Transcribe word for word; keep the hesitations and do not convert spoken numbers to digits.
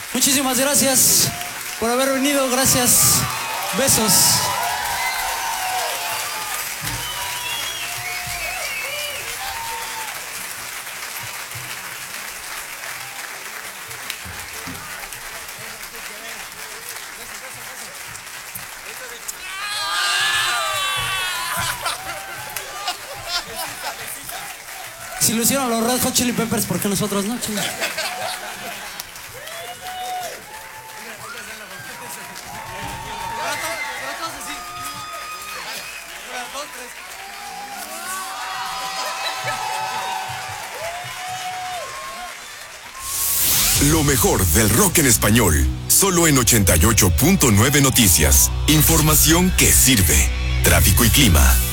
Muchísimas gracias por haber venido, gracias. Besos. Si lo hicieron los Red Hot Chili Peppers, ¿por qué nosotros no, chicos? Lo mejor del rock en español, solo en ochenta y ocho punto nueve Noticias. Información que sirve. Tráfico y clima.